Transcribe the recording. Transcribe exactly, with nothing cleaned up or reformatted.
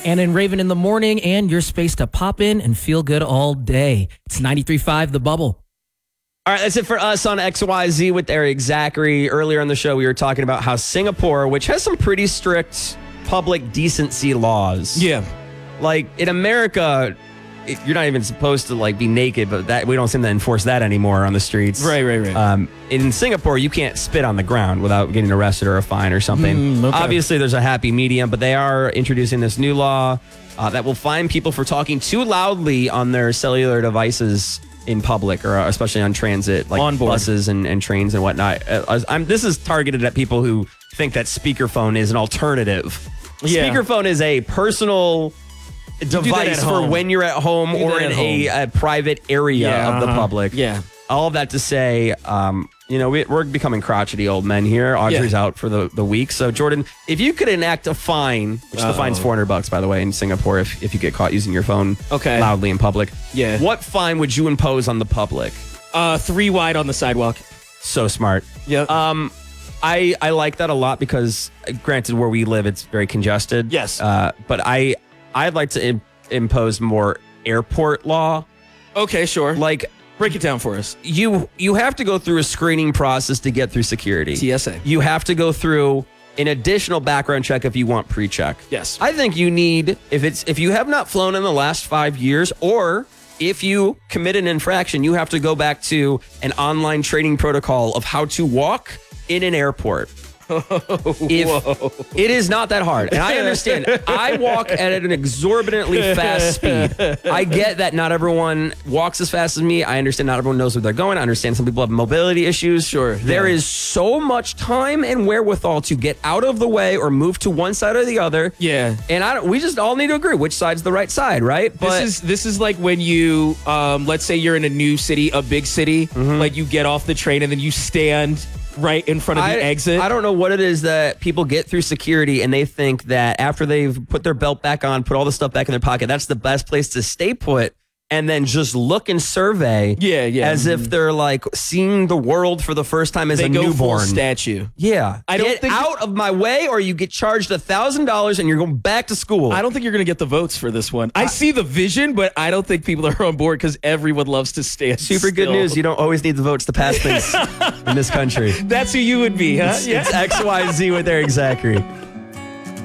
Anna and Raven in the morning, and your space to pop in and feel good all day. It's ninety-three point five The Bubble. All right, that's it for us on X Y Z with Eric Zachary. Earlier on the show, we were talking about how Singapore, which has some pretty strict public decency laws. Yeah. Like in America, it, you're not even supposed to like be naked, but that we don't seem to enforce that anymore on the streets. Right, right, right. Um, in Singapore, you can't spit on the ground without getting arrested or a fine or something. Mm, okay. Obviously, there's a happy medium, but they are introducing this new law uh, that will fine people for talking too loudly on their cellular devices in public, or especially on transit, like On board. buses and, and trains and whatnot. Uh, I'm, this is targeted at people who think that speakerphone is an alternative. Yeah. Speakerphone is a personal device at for home. when you're at home Do or that in at a, home. a private area Yeah, of the uh-huh. public. Yeah. All of that to say, um, you know, we, we're becoming crotchety old men here. Audrey's Yeah. out for the, the week. So, Jordan, if you could enact a fine, which the fine's four hundred bucks, by the way, in Singapore, if, if you get caught using your phone Okay. loudly in public. Yeah. What fine would you impose on the public? Uh, three wide on the sidewalk. So smart. Yeah. Um, I, I like that a lot because, uh, granted, where we live, it's very congested. Yes. Uh, but I, I'd like to im- impose more airport law. Okay, sure. Like, Break it down for us. you you have to go through a screening process to get through security. T S A. You have to go through an additional background check if you want pre-check. Yes. I think you need, if it's if you have not flown in the last five years, or if you commit an infraction, you have to go back to an online training protocol of how to walk in an airport. If it is not that hard, and I understand, I walk at an exorbitantly fast speed. I get that not everyone walks as fast as me. I understand not everyone knows where they're going. I understand some people have mobility issues. Sure, There yeah. is so much time and wherewithal to get out of the way or move to one side or the other. Yeah. And I don't, we just all need to agree which side's the right side, right? This is this is like when you, um, let's say you're in a new city, a big city, like you get off the train and then you stand right in front of the I, exit. I don't know what it is that people get through security and they think that after they've put their belt back on, put all the stuff back in their pocket, that's the best place to stay put and then just look and survey. Yeah, yeah. As if they're like seeing the world for the first time as They a go full newborn. statue. Yeah. I don't get think- out of my way or you get charged a thousand dollars and you're going back to school. I don't think you're going to get the votes for this one. I see the vision, but I don't think people are on board because everyone loves to stand Super good still. news. You don't always need the votes to pass things in this country. That's who you would be, huh? It's X Y Z with Eric Zachary.